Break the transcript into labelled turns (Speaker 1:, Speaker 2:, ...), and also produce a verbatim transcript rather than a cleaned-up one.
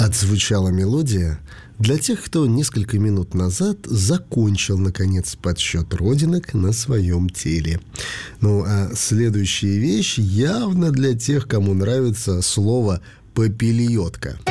Speaker 1: Отзвучала мелодия для тех, кто несколько минут назад закончил, наконец, подсчет родинок на своем теле. Ну, а следующая вещь явно для тех, кому нравится слово «попельотка».